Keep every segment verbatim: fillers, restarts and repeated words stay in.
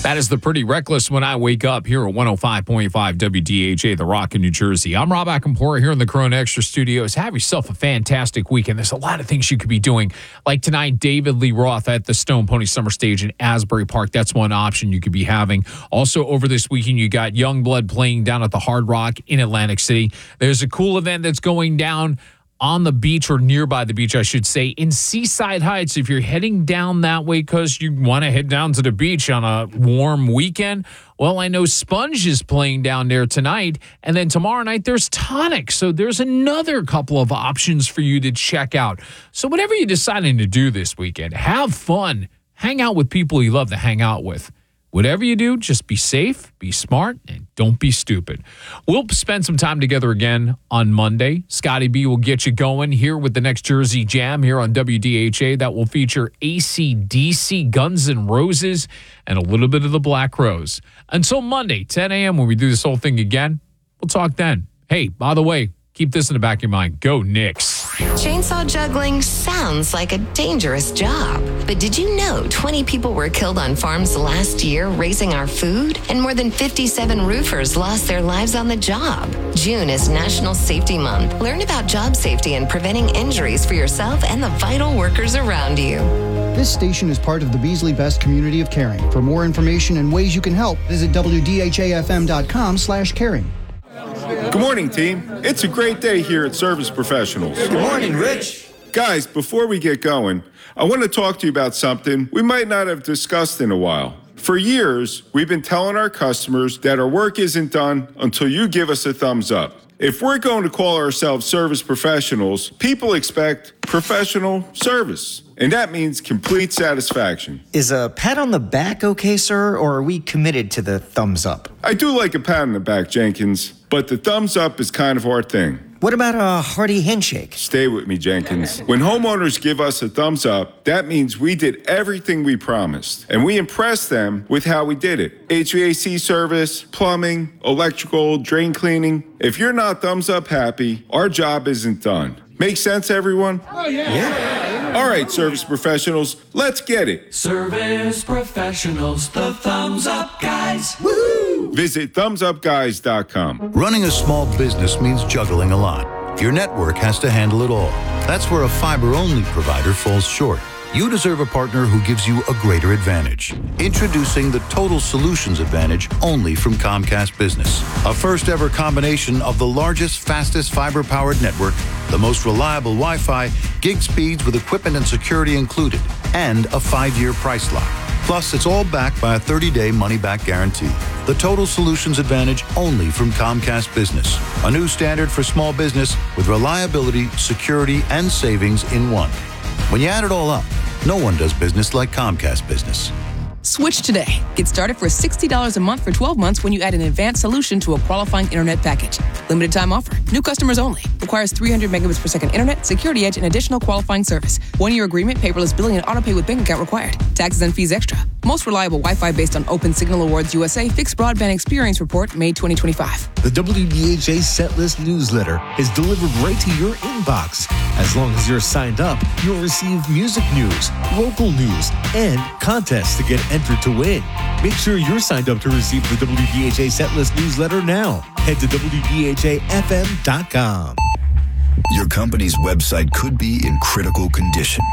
That is the Pretty Reckless When I Wake Up here at one oh five point five W D H A, The Rock in New Jersey. I'm Rob Ackenpora here in the Corona Extra Studios. Have yourself a fantastic weekend. There's a lot of things you could be doing. Like tonight, David Lee Roth at the Stone Pony Summer Stage in Asbury Park. That's one option you could be having. Also, over this weekend, you got Youngblood playing down at the Hard Rock in Atlantic City. There's a cool event that's going down on the beach, or nearby the beach, I should say, in Seaside Heights. If you're heading down that way because you want to head down to the beach on a warm weekend, well, I know Sponge is playing down there tonight, and then tomorrow night there's Tonic. So there's another couple of options for you to check out. So whatever you're deciding to do this weekend, have fun. Hang out with people you love to hang out with. Whatever you do, just be safe, be smart, and don't be stupid. We'll spend some time together again on Monday. Scotty B will get you going here with the next Jersey Jam here on W D H A that will feature A C D C, Guns N' Roses, and a little bit of the Black Rose. Until Monday, ten a.m., when we do this whole thing again, we'll talk then. Hey, by the way, keep this in the back of your mind. Go Knicks. Chainsaw juggling sounds like a dangerous job. But did you know twenty people were killed on farms last year raising our food? And more than fifty-seven roofers lost their lives on the job. June is National Safety Month. Learn about job safety and preventing injuries for yourself and the vital workers around you. This station is part of the Beasley Best community of caring. For more information and ways you can help, visit W D H A F M dot com slash caring. Good morning, team. It's a great day here at Service Professionals. Good morning, Rich. Guys, before we get going, I want to talk to you about something we might not have discussed in a while. For years, we've been telling our customers that our work isn't done until you give us a thumbs up. If we're going to call ourselves service professionals, people expect professional service, and that means complete satisfaction. Is a pat on the back okay, sir, or are we committed to the thumbs up? I do like a pat on the back, Jenkins, but the thumbs up is kind of our thing. What about a hearty handshake? Stay with me, Jenkins. When homeowners give us a thumbs up, that means we did everything we promised, and we impressed them with how we did it. H V A C service, plumbing, electrical, drain cleaning. If you're not thumbs up happy, our job isn't done. Make sense, everyone? Oh, yeah. Yeah. All right, service professionals, let's get it. Service professionals, the thumbs up guys. Woo! Visit thumbs up guys dot com. Running a small business means juggling a lot. Your network has to handle it all. That's where a fiber-only provider falls short. You deserve a partner who gives you a greater advantage. Introducing the Total Solutions Advantage only from Comcast Business. A first-ever combination of the largest, fastest fiber-powered network, the most reliable Wi-Fi, gig speeds with equipment and security included, and a five-year price lock. Plus, it's all backed by a thirty-day money-back guarantee. The Total Solutions Advantage only from Comcast Business. A new standard for small business with reliability, security, and savings in one. When you add it all up, no one does business like Comcast Business. Switch today. Get started for sixty dollars a month for twelve months when you add an advanced solution to a qualifying internet package. Limited time offer. New customers only. Requires three hundred megabits per second internet, security edge, and additional qualifying service. One-year agreement, paperless billing, and autopay with bank account required. Taxes and fees extra. Most reliable Wi-Fi based on Open Signal Awards U S A Fixed Broadband Experience Report, May twenty twenty-five. The W D H A Setlist newsletter is delivered right to your inbox. As long as you're signed up, you'll receive music news, local news, and contests to get entered to win. Make sure you're signed up to receive the W D H A Setlist newsletter now. Head to W D H A F M dot com. Your company's website could be in critical condition.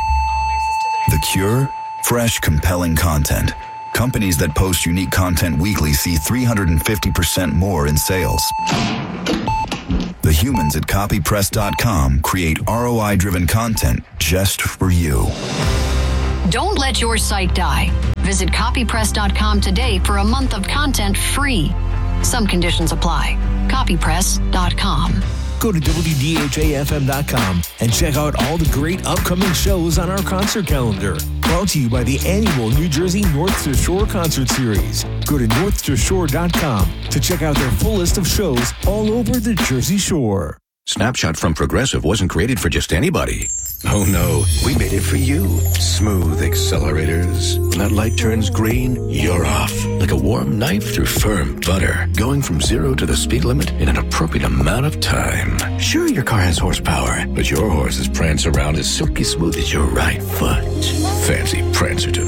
The cure? Fresh, compelling content. Companies that post unique content weekly see three hundred fifty percent more in sales. The humans at copy press dot com create R O I-driven content just for you. Don't let your site die. Visit copy press dot com today for a month of content free. Some conditions apply. copy press dot com. Go to W D H A F M dot com and check out all the great upcoming shows on our concert calendar. Brought to you by the annual New Jersey North to Shore Concert Series. Go to north to shore dot com to check out their full list of shows all over the Jersey Shore. Snapshot from Progressive wasn't created for just anybody. Oh no, we made it for you. Smooth accelerators. When that light turns green, you're off. Like a warm knife through firm butter. Going from zero to the speed limit in an appropriate amount of time. Sure, your car has horsepower, but your horses prance around as silky smooth as your right foot. Fancy Prancerton.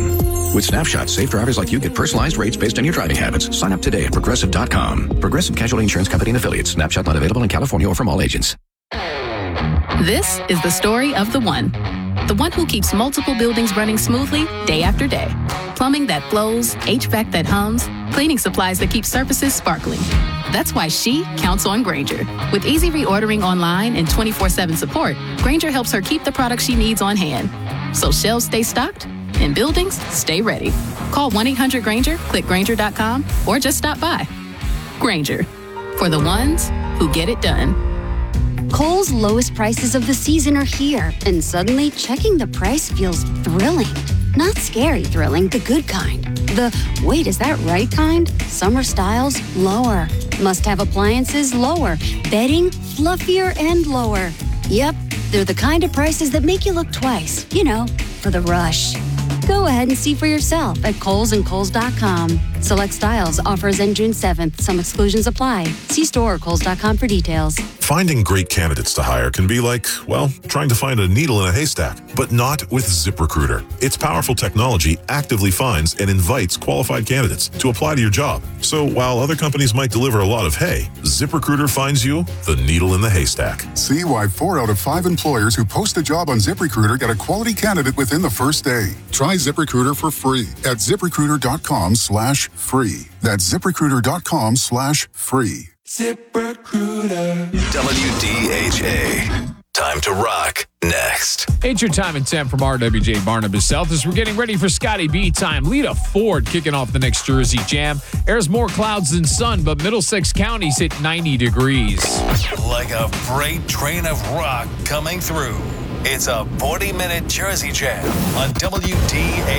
With Snapshot, safe drivers like you get personalized rates based on your driving habits. Sign up today at Progressive dot com. Progressive Casualty Insurance Company and Affiliates. Snapshot not available in California or from all agents. This is the story of the one. The one who keeps multiple buildings running smoothly day after day. Plumbing that flows, H V A C that hums, cleaning supplies that keep surfaces sparkling. That's why she counts on Grainger. With easy reordering online and twenty-four seven support, Grainger helps her keep the products she needs on hand. So shelves stay stocked and buildings stay ready. Call one eight hundred Grainger, click Grainger dot com, or just stop by. Grainger, for the ones who get it done. Kohl's lowest prices of the season are here, and suddenly checking the price feels thrilling. Not scary thrilling, the good kind. The, wait, is that right kind? Summer styles, lower. Must-have appliances, lower. Bedding, fluffier and lower. Yep, they're the kind of prices that make you look twice. You know, for the rush. Go ahead and see for yourself at Kohl's and Kohl's dot com. Select styles, offers end June seventh. Some exclusions apply. See store or Kohl's dot com for details. Finding great candidates to hire can be like, well, trying to find a needle in a haystack, but not with ZipRecruiter. Its powerful technology actively finds and invites qualified candidates to apply to your job. So while other companies might deliver a lot of hay, ZipRecruiter finds you the needle in the haystack. See why four out of five employers who post a job on ZipRecruiter get a quality candidate within the first day. Try ZipRecruiter for free at ZipRecruiter.com slash free. That's ZipRecruiter.com slash free. ZipRecruiter. W D H A. Time to rock next. It's your time and temp from R W J Barnabas South as we're getting ready for Scotty B time. Lita Ford kicking off the next Jersey Jam. There's more clouds than sun, but Middlesex County's hit ninety degrees. Like a freight train of rock coming through. It's a forty-minute Jersey Jam on W D